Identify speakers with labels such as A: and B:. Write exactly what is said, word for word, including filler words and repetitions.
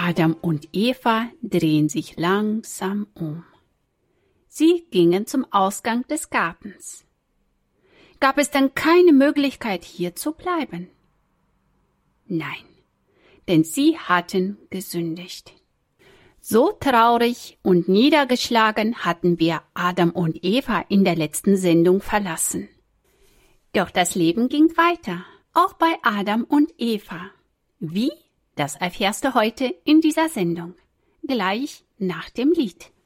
A: Adam und Eva drehen sich langsam um. Sie gingen zum Ausgang des Gartens. Gab es dann keine Möglichkeit, hier zu bleiben? Nein, denn sie hatten gesündigt. So traurig und niedergeschlagen hatten wir Adam und Eva in der letzten Sendung verlassen. Doch das Leben ging weiter, auch bei Adam und Eva. Wie? Das erfährst du heute in dieser Sendung, gleich nach dem Lied.